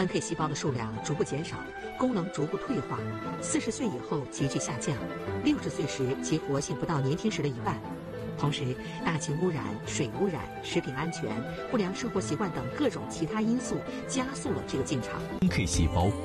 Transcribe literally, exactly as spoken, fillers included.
N K 细胞的数量逐步减少，功能逐步退化，四十岁以后急剧下降，六十岁时其活性不到年轻时的一半。同时，大气污染、水污染、食品安全、不良生活习惯等各种其他因素加速了这个进程。 N K 细胞